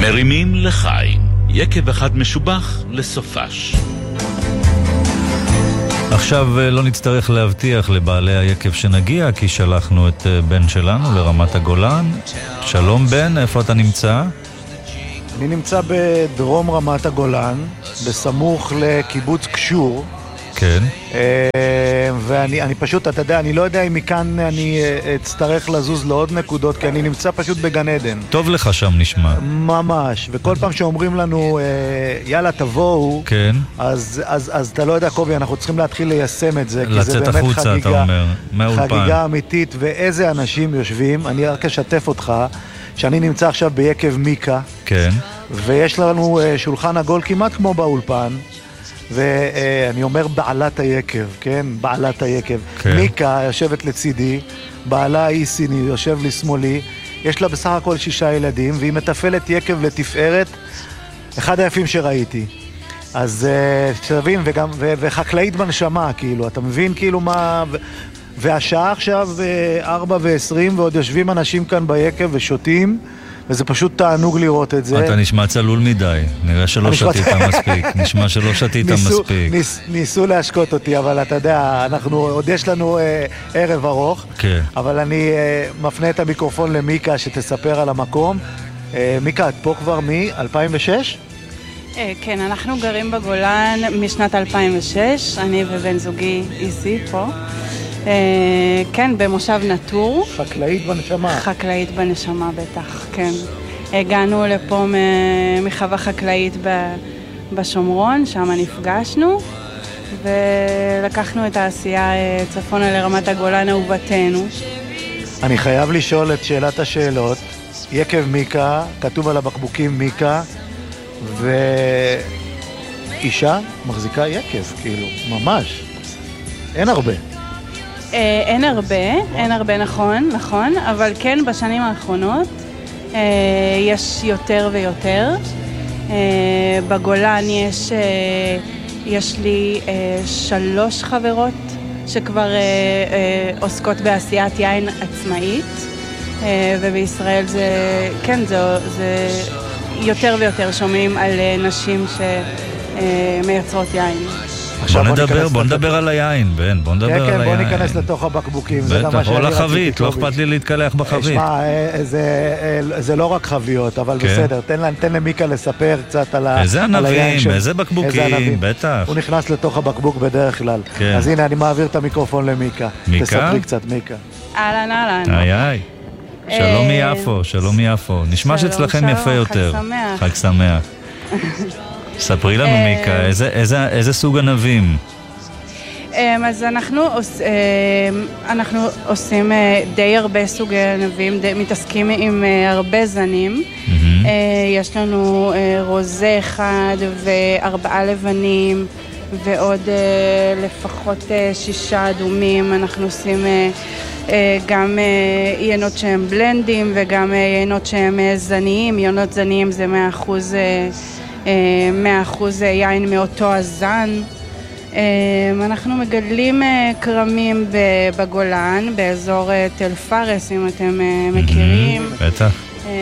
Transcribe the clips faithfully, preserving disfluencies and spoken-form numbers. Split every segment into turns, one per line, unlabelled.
מרימים לחיים, יקב אחד משובח לסופש.
עכשיו לא נצטרך להבטיח לבעלי היקב שנגיע, כי שלחנו את בן שלנו לרמת הגולן. שלום בן, איפה אתה נמצא?
אני נמצא בדרום רמת הגולן, בסמוך לקיבוץ קשור.
כן.
ואני אני פשוט, אתה יודע, אני לא יודע אם מכאן אני אצטרך לזוז לעוד נקודות, כי אני נמצא פשוט בגן עדן.
טוב לך שם נשמע.
ממש, וכל פעם שאומרים לנו, יאללה תבואו,
כן.
אז, אז, אז אתה לא יודע קובי, אנחנו צריכים להתחיל ליישם את זה, כי זה
לצאת
באמת
החוצה,
חגיגה,
אתה אומר, מהאולפן.
חגיגה אמיתית, ואיזה אנשים יושבים. אני רק אשתף אותך, שאני נמצא עכשיו ביקב מיקה,
כן.
ויש לנו שולחן עגול כמעט כמו באולפן, ואני אומר בעלת היקב, כן? בעלת היקב. כן. מיקה יושבת לצידי, בעלה איסיני יושב לשמאלי, יש לה בסך הכל שישה ילדים, והיא מטפלת יקב לתפארת, אחד היפים שראיתי. אז תבין, וגם, ו- וחקלאית בנשמה, כאילו, אתה מבין כאילו מה... ו- והשעה עכשיו ארבע ועשרים, ועוד יושבים אנשים כאן ביקב ושותים, וזה פשוט תענוג לראות את זה.
אתה נשמע צלול מדי, נראה שלא שתית מספיק, נשמע שלא שתית מספיק.
ניס, ניסו להשקות אותי, אבל אתה יודע, אנחנו, עוד יש לנו אה, ערב ארוך,
כן.
אבל אני אה, מפנה את המיקרופון למיקה שתספר על המקום. אה, מיקה, את פה כבר מ-אלפיים ושש?
אה, כן, אנחנו גרים בגולן משנת אלפיים ושש, אני ובן זוגי איסי פה. Uh, כן, במושב נטור.
חקלאית בנשמה.
חקלאית בנשמה, בטח, כן. הגענו לפה מחווה חקלאית ב- בשומרון, שם נפגשנו, ולקחנו את העשייה צפונה לרמת הגולן אהובתנו.
אני חייב לשאול את שאלת השאלות. יקב מיקה, כתוב על הבקבוקים מיקה, ואישה מחזיקה יקב, כאילו, ממש. אין הרבה.
אה, אין הרבה, אין הרבה, נכון, נכון, אבל כן בשנים האחרונות אה, יש יותר ויותר. אה, בגולן יש, אה, יש לי אה, שלוש חברות שכבר אה, אה, עוסקות בעשיית יין עצמאית, אה, ובישראל זה, כן, זה, זה יותר ויותר שומעים על אה, נשים שמייצרות יין.
בוא נדבר, בוא נדבר על היין, בן, בוא נדבר על היין.
כן, בוא ניכנס לתוך הבקבוקים.
בטח, או לחבית, לא אכפת לי להתקלח בחבית.
שמע, זה לא רק חביות, אבל בסדר, תן למיקה לספר קצת על היין.
איזה ענבים, איזה בקבוקים, בטח.
הוא נכנס לתוך הבקבוק בדרך כלל. אז הנה, אני מעביר את המיקרופון למיקה.
מיקה?
תספרי קצת, מיקה.
אהלן, אהלן.
איי איי. שלום מיפו, שלום מיפו. נשמע שאצלכם יפה יותר.
חג שמח.
חג שמח. ספרי לנו מיקה, איזה, איזה, איזה סוג ענבים?
אז אנחנו, אנחנו עושים די הרבה סוגי ענבים, מתעסקים עם הרבה זנים. יש לנו רוזה אחד וארבעה לבנים ועוד לפחות שישה אדומים. אנחנו עושים גם יינות שהם בלנדים וגם יינות שהם זניים. יינות זניים זה מאה אחוז מאה אחוז יין מאותו הזן. אנחנו מגדלים קרמים בגולן, באזור תל פרס, אם אתם מכירים.
בטח.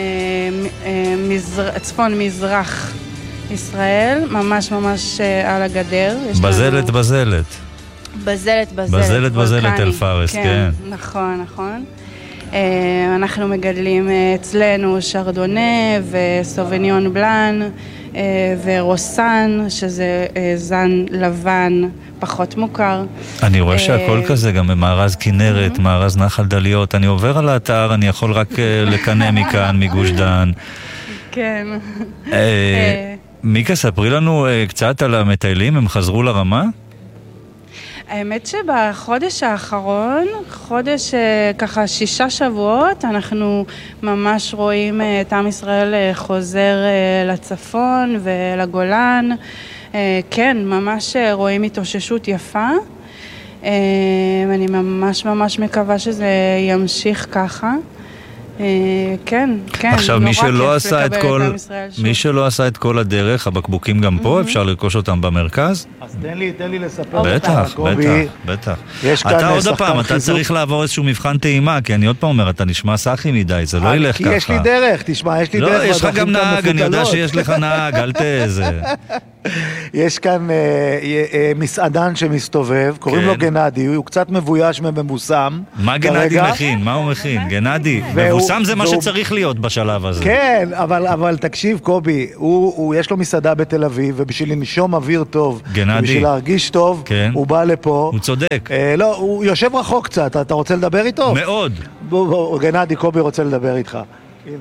צפון מזרח ישראל, ממש ממש על הגדר.
בזלת בזלת.
בזלת בזלת.
בזלת בזלת תל פרס, כן.
נכון, נכון. אנחנו מגדלים אצלנו שרדונה וסוביניון בלאן ורוסן, שזה זן לבן פחות מוכר.
אני רואה שהכל כזה, גם במארז כנרת, מארז נחל דליות. אני עובר על האתר, אני יכול רק לקנא מכאן, מגוש דן.
כן.
מיקה, ספרי לנו קצת על המטיילים, הם חזרו לרמה?
האמת שבחודש האחרון, חודש ככה שישה שבועות, אנחנו ממש רואים את עם ישראל חוזר לצפון ולגולן. כן, ממש רואים התאוששות יפה. אני ממש ממש מקווה שזה ימשיך ככה. כן, כן.
עכשיו, מי שלא עשה את כל, מי שלא עשה את כל הדרך, הבקבוקים גם פה, אפשר לרכוש אותם במרכז?
אז תן לי, תן לי לספר.
בטח, בטח, בטח. אתה עוד הפעם, אתה צריך לעבור איזשהו מבחן טעימה, כי אני עוד פעם אומר, אתה נשמע סחי מדי, זה לא ילך ככה.
כי יש לי דרך, תשמע, יש לי דרך.
לא, יש לך גם נהג, אני יודע שיש לך נהג, אל תזה.
יש כאן מסעדן שמסתובב, קוראים לו גנדי, הוא קצת מבויש ומבוסם.
מה גנדי מכין? מה הוא מכין? גנדי, מבוסם זה מה שצריך להיות בשלב הזה.
כן, אבל תקשיב קובי, יש לו מסעדה בתל אביב, ובשביל לנשום אוויר טוב, בשביל להרגיש טוב, הוא בא לפה.
הוא צודק.
לא, הוא יושב רחוק קצת, אתה רוצה לדבר איתו?
מאוד.
גנדי, קובי רוצה לדבר איתך. הנה.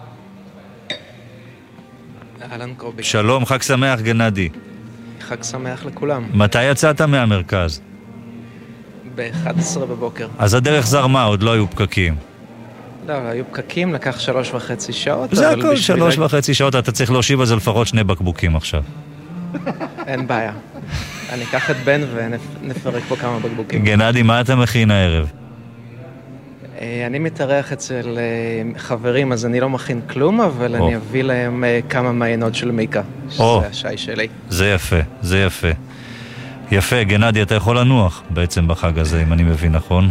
אהלן קובי.
שלום, חג שמח גנדי.
חג שמח לכולם.
מתי יצאת מהמרכז?
ב-אחת עשרה בבוקר.
אז הדרך זרמה, עוד לא היו פקקים.
לא, היו פקקים, לקח שלוש וחצי שעות.
זה הכל, שלוש וחצי שעות, אתה צריך להושיב על זה לפחות שני בקבוקים עכשיו.
אין בעיה. אני אקח את בן ונפרק פה כמה בקבוקים.
גנדי, מה אתה מכין הערב?
אני מתארח אצל חברים, אז אני לא מכין כלום, אבל אני אביא להם כמה מעיינות של מיקה, שזה השי שלי.
זה יפה, זה יפה. יפה, גנדי, אתה יכול לנוח בעצם בחג הזה, אם אני מבין, נכון?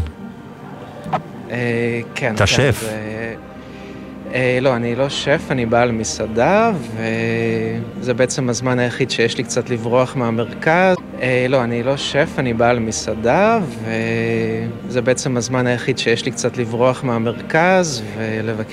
כן.
אתה שף?
לא, אני לא שף, אני בעל מסעדה, וזה בעצם הזמן היחיד שיש לי קצת לברוח מהמרכז. לא, אני לא שף, אני בעל מסעדה, וזה בעצם הזמן היחיד שיש לי קצת לברוח מהמרכז ולבקר